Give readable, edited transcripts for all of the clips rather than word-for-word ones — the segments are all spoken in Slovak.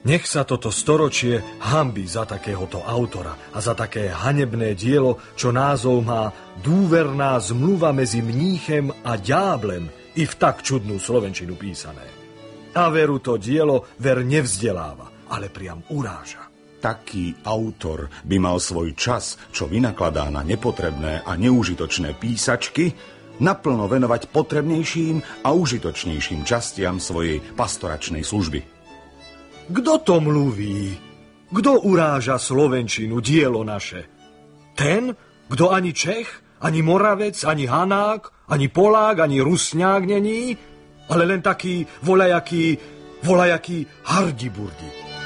Nech sa toto storočie hanbí za takéhoto autora a za také hanebné dielo, čo názov má Dôverná zmluva medzi mníchem a ďáblem, i v tak čudnú slovenčinu písané. A veru to dielo nevzdeláva, ale priam uráža. Taký autor by mal svoj čas, čo vynakladá na nepotrebné a neužitočné písačky, naplno venovať potrebnejším a užitočnejším častiam svojej pastoračnej služby. Kto to mluví? Kto uráža slovenčinu, dielo naše? Ten, kto ani Čech, ani Moravec, ani Hanák, ani Polák, ani Rusňák není, ale len taký volajaký hardiburdi.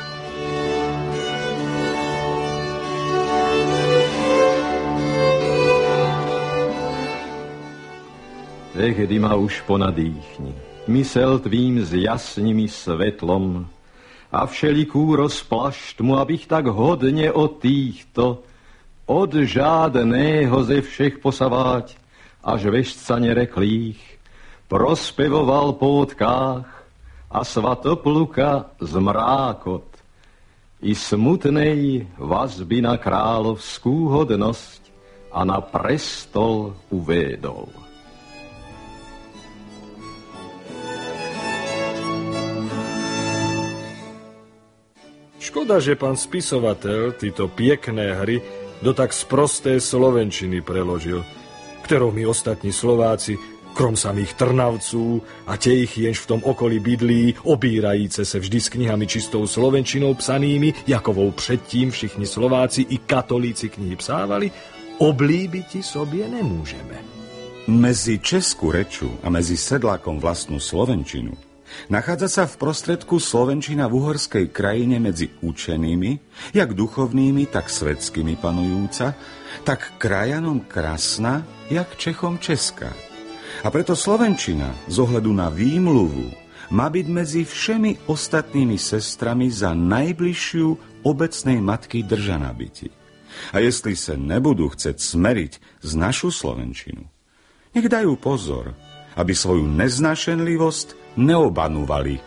Kdy ma už ponadýchni, mysel tvým zjasni mi svetlom, a všelikú rozplašť mu, abych tak hodne od týchto, od žádného ze všech posaváť, až vešca nereklých, prospevoval po odkách a svatopluka zmrákot, i smutnej vazby na královskú hodnosť a na prestol uvédol. Škoda, že pán spisovateľ tieto pekné hry do tak sprosté slovenčiny preložil, ktorou my ostatní Slováci, krom samých Trnavců a těch, jenž v tom okolí bydlí, obírajíce se vždy s knihami čistou slovenčinou psanými, jakovou předtím všichni Slováci i katolíci knihy psávali, oblíbiti sobě nemůžeme. Mezi českú reču a mezi sedlákom vlastnú slovenčinu nachádza sa v prostredku slovenčina v uhorskej krajine medzi učenými, jak duchovnými, tak svetskými panujúca, tak krajanom krásna, jak Čechom česká. A preto slovenčina z ohľadu na výmluvu má byť medzi všemi ostatnými sestrami za najbližšiu obecnej matky držanabyti. A jestli sa nebudú chceť smeriť z našu slovenčinu, nech dajú pozor, aby svoju neznášenlivosť neobanúvali.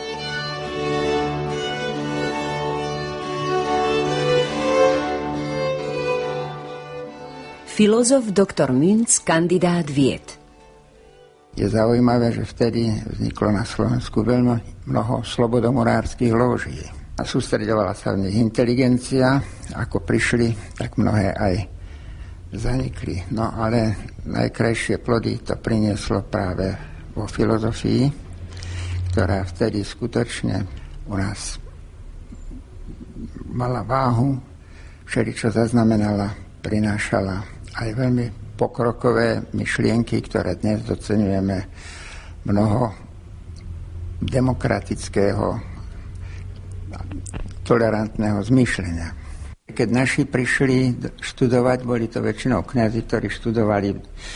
Filozof dr. Münz, kandidát vied. Je zaujímavé, že vtedy vzniklo na Slovensku veľmi mnoho slobodomurárskych lóží. A sústreďovala sa v nich inteligencia. Ako prišli, tak mnohé aj zanikli. No ale najkrajšie plody to prinieslo práve vo filozofii, ktorá vtedy skutočne u nás mala váhu, všeličo zaznamenala, prinášala aj veľmi pokrokové myšlienky, ktoré dnes doceňujeme mnoho demokratického, tolerantného zmýšľania. Keď naši prišli študovať, boli to väčšinou kňazi, ktorí študovali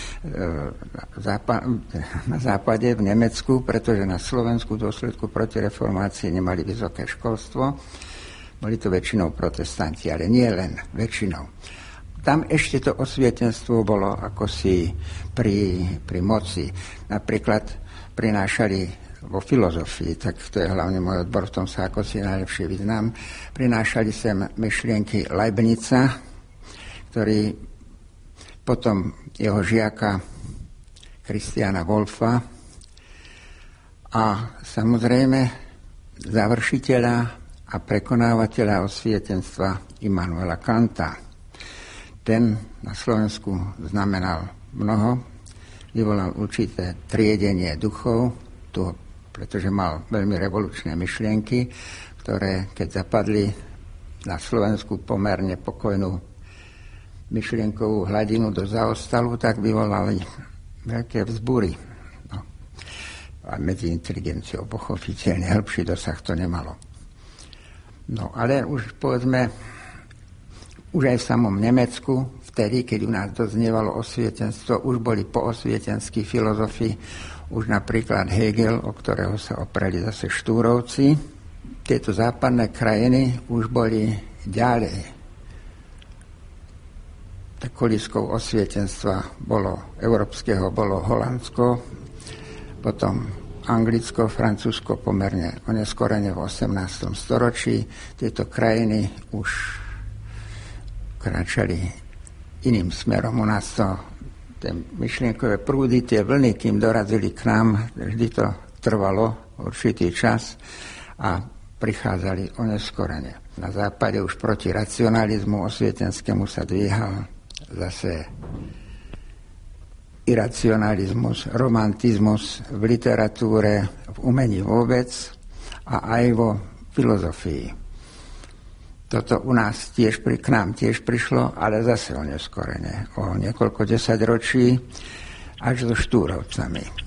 na západe, v Nemecku, pretože na Slovensku v dôsledku protireformácie nemali vysoké školstvo. Boli to väčšinou protestanti, ale nie len väčšinou. Tam ešte to osvietenstvo bolo akosi pri moci. Napríklad prinášali vo filozofii, tak to je hlavne môj odbor, v tom sa ako si najlepšie vyznám, prinášali sem myšlienky Leibnica, ktorý potom jeho žiaka Christiana Wolfa a samozrejme završiteľa a prekonávateľa osvietenstva Immanuela Kanta. Ten na Slovensku znamenal mnoho, vyvolal určité triedenie duchov, pretože mal veľmi revolučné myšlienky, ktoré, keď zapadli na Slovensku pomerne pokojnú myšlienkovú hladinu do zaostalu, tak vyvolali veľké vzbúry. No. A medzi inteligenciou pochopiteľne hĺbší dosah to nemalo. No ale už povedzme, už aj v samom Nemecku, vtedy, keď u nás doznievalo osvietenstvo, už boli poosvietenskí filozofi, už napríklad Hegel, o ktorého sa opreli zase Štúrovci. Tieto západné krajiny už boli ďalej. Tak kolískou osvietenstva bolo európskeho, bolo Holandsko, potom Anglicko, Francúzsko pomerne oneskorene v 18. storočí. Tieto krajiny už kráčali iným smerom. U nás to, tie myšlienkové prúdy, tie vlny, kým dorazili k nám, vždy to trvalo určitý čas a prichádzali oneskorene. Na západe už proti racionalizmu osvietenskému sa dvíhal zase iracionalizmus, romantizmus v literatúre, v umení vôbec a aj vo filozofii. Toto u nás tiež k nám tiež prišlo, ale zase oneskorene, o niekoľko desaťročí až so Štúrovcami.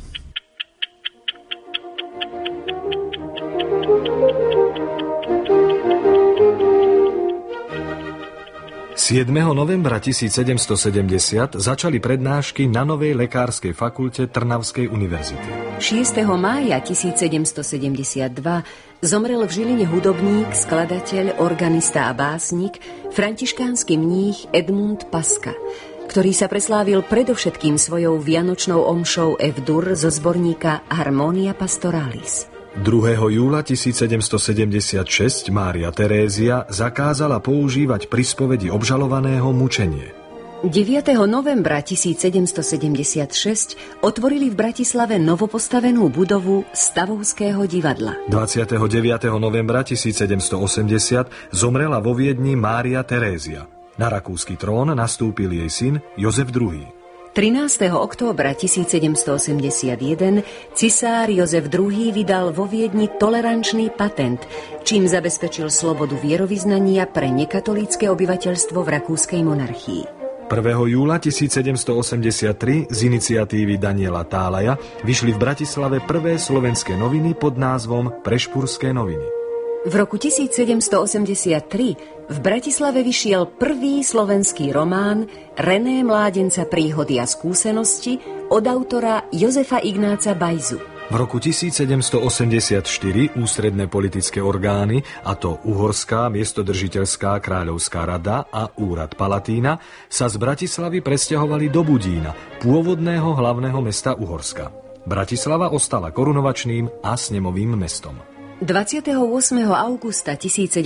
7. novembra 1770 začali prednášky na novej lekárskej fakulte Trnavskej univerzity. 6. mája 1772 zomrel v Žiline hudobník, skladateľ, organista a básnik, františkánsky mních Edmund Paska, ktorý sa preslávil predovšetkým svojou vianočnou omšou F-dur zo zborníka Harmonia Pastoralis. 2. júla 1776 Mária Terézia zakázala používať pri spovedi obžalovaného mučenie. 9. novembra 1776 otvorili v Bratislave novopostavenú budovu Stavovského divadla. 29. novembra 1780 zomrela vo Viedni Mária Terézia. Na rakúsky trón nastúpil jej syn Jozef II. 13. októbra 1781 cisár Jozef II vydal vo Viedni tolerančný patent, čím zabezpečil slobodu vierovyznania pre nekatolícke obyvateľstvo v rakúskej monarchii. 1. júla 1783 z iniciatívy Daniela Tálaja vyšli v Bratislave prvé slovenské noviny pod názvom Prešpurské noviny. V roku 1783 v Bratislave vyšiel prvý slovenský román René Mládenca príhody a skúsenosti od autora Jozefa Ignáca Bajzu. V roku 1784 ústredné politické orgány, a to Uhorská miestodržiteľská kráľovská rada a úrad Palatína, sa z Bratislavy presťahovali do Budína, pôvodného hlavného mesta Uhorska. Bratislava ostala korunovačným a snemovým mestom. 28. augusta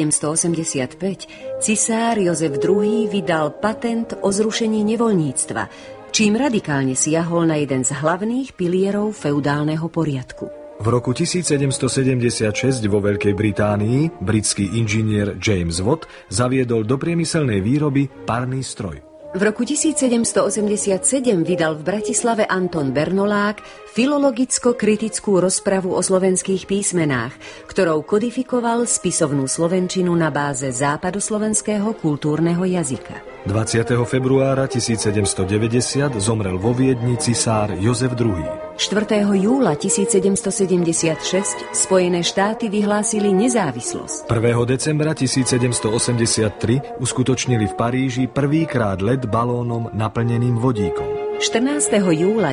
1785 cisár Jozef II vydal patent o zrušení nevoľníctva, čím radikálne siahol na jeden z hlavných pilierov feudálneho poriadku. V roku 1776 vo Veľkej Británii britský inžinier James Watt zaviedol do priemyselnej výroby parný stroj. V roku 1787 vydal v Bratislave Anton Bernolák filologicko-kritickú rozpravu o slovenských písmenách, ktorou kodifikoval spisovnú slovenčinu na báze západoslovenského kultúrneho jazyka. 20. februára 1790 zomrel vo Viedni cisár Jozef II. 4. júla 1776 Spojené štáty vyhlásili nezávislosť. 1. decembra 1783 uskutočnili v Paríži prvýkrát let balónom naplneným vodíkom. 14. júla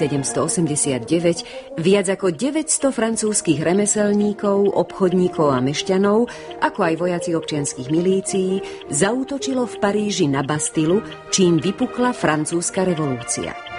1789 viac ako 900 francúzskych remeselníkov, obchodníkov a mešťanov, ako aj vojaci občianskych milícií, zaútočilo v Paríži na Bastilu, čím vypukla francúzska revolúcia.